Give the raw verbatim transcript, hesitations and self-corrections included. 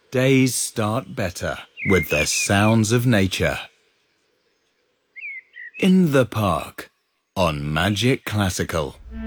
Days start better with the sounds of nature. In the Park on Magic Classical.